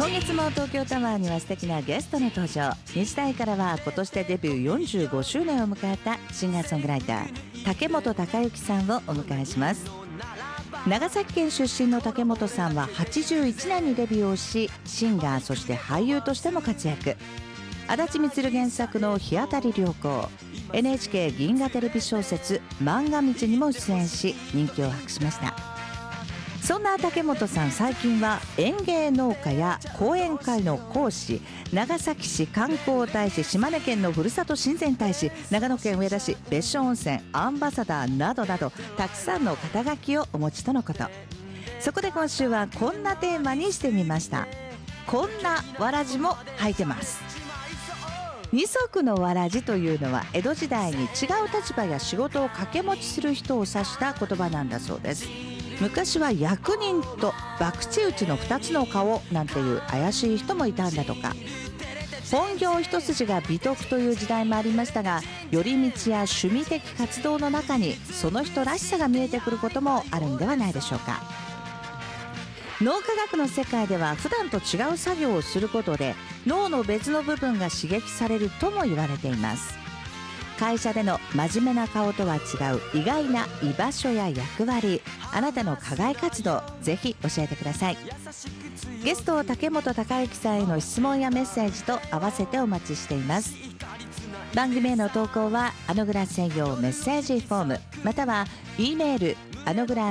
今月も東京タワーには素敵なゲストの登場。2時台からは今年でデビュー45周年を迎えたシンガーソングライター竹本孝之さんをお迎えします。長崎県出身の竹本さんは81年にデビューをし、シンガーそして俳優としても活躍。足立みつる原作の日当たり良好、 NHK 銀河テレビ小説漫画道にも出演し人気を博しました。そんな竹本さん、最近は園芸農家や講演会の講師、長崎市観光大使、島根県のふるさと親善大使、長野県上田市別所温泉アンバサダーなどなど、たくさんの肩書きをお持ちとのこと。そこで今週はこんなテーマにしてみました。こんなわらじも履いてます。二足のわらじというのは江戸時代に違う立場や仕事を掛け持ちする人を指した言葉なんだそうです。昔は役人と博打打ちの2つの顔なんていう怪しい人もいたんだとか。本業一筋が美徳という時代もありましたが、寄り道や趣味的活動の中にその人らしさが見えてくることもあるんではないでしょうか。脳科学の世界では普段と違う作業をすることで脳の別の部分が刺激されるとも言われています。会社での真面目な顔とは違う意外な居場所や役割、あなたの課外活動、ぜひ教えてください。ゲスト竹本孝之さんへの質問やメッセージと合わせてお待ちしています。番組への投稿はアノグラ専用メッセージフォーム、または E メールアノグラ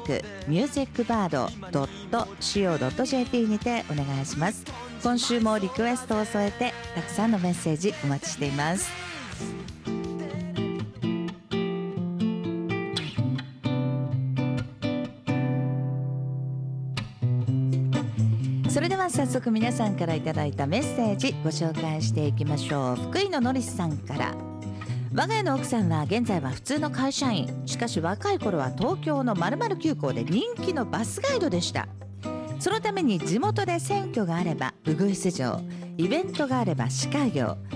@musicbird.co.jp にてお願いします。今週もリクエストを添えてたくさんのメッセージお待ちしています。それでは早速皆さんからいただいたメッセージご紹介していきましょう。福井のノリスさんから、我が家の奥さんは現在は普通の会社員、しかし若い頃は東京の〇〇急行で人気のバスガイドでした。そのために地元で選挙があればウグイス嬢、イベントがあれば司会業、